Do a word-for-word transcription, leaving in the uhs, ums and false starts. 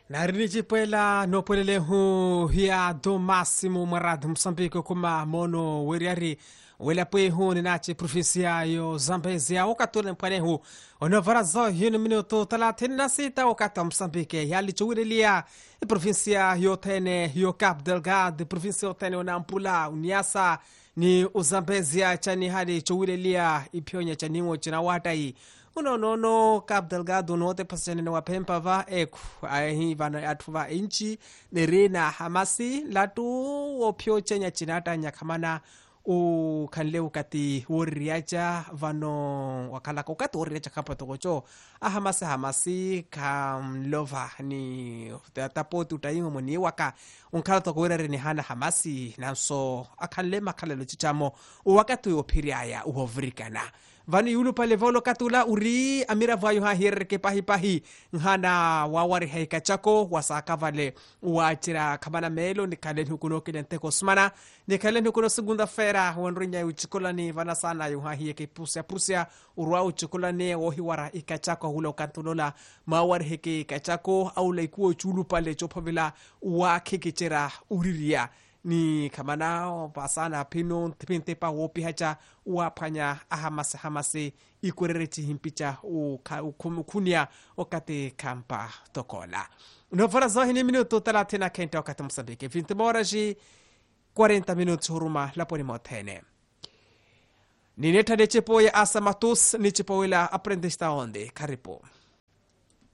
Narinijipela no polele hu hia do máximo marado Moçambique kuma mono weriari wela pwe hu ninache provincia yo Zambezia wakatule mpane hu ono varazo hino minuto thelathini na sita wakati Moçambique yali chuwirelia provincia yo tene yo Cabo Delgado provincia yo tene Nampula Uniasa ni uzambezia chani hadi chuwirelia ipyonya chanimo chinawatai uno no no Cabo Delgado no te pasene na wapempa va eku ahi vana atuva inchi nerena hamasi latu opyo chenya chinata nyakamana u kanleu kati woriacha vano wakala kokati woriacha kapa tokocho ahamasi hamasi kam lova ni tapoti utaingo moni waka unkala tokowere ni hana hamasi nanso akanle makalelo chichamo wakati opiriaya uhovrikana vani yulu pale volo katula uri amira vayo ha hirke pahi pahi ngana wawari haika chako wasaka vale uachira kamana melo ni kalen hukuno kidente kosmana ni kalen hukuno segunda fera wanrinya uchikolani vana sana yu ha hieke pusia pusia urwa uchikolani wohiwara ikachako hula ukantulola mawari heke ikachako au laikuo chulu pale chopavila uwa kekichera uriria ni kamana pasana pino pinte pa wopi hacha uapanya ahamase hamase ikurereti himpicha ukunia wakati kampa tokola novara zohini minuto thelathini na kenda wakati Moçambique vinte moraji quarenta minutos huruma laponi motene nineta de chepo ya asa matus ni chepo ila aprendista onde karipo